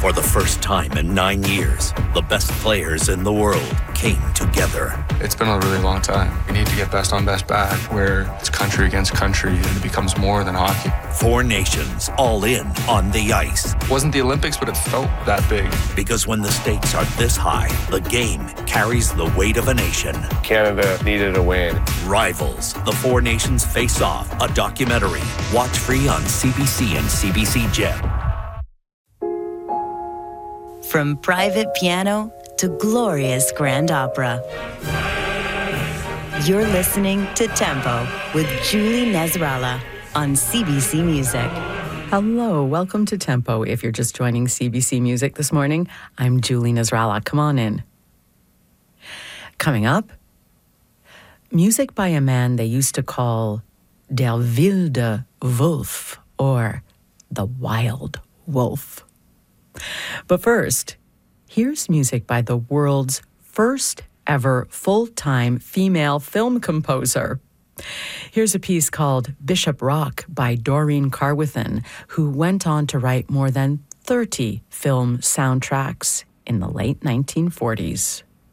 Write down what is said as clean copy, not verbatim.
For the first time in 9 years, the best players in the world came together. It's been a really long time. We need to get best on best back, where it's country against country and it becomes more than hockey. 4 nations all in on the ice. It wasn't the Olympics, but it felt that big. Because when the stakes are this high, the game carries the weight of a nation. Canada needed a win. Rivals, the 4 nations face off, a documentary. Watch free on CBC and CBC Gem. From private piano to glorious grand opera. You're listening to Tempo with Julie Nezrala on CBC Music. Hello, welcome to Tempo. If you're just joining CBC Music this morning, I'm Julie Nezrala. Come on in. Coming up, music by a man they used to call Der wilde Wolf, or the Wild Wolf. But first, here's music by the world's first ever full-time female film composer. Here's a piece called Bishop Rock by Doreen Carwithen, who went on to write more than 30 film soundtracks in the late 1940s.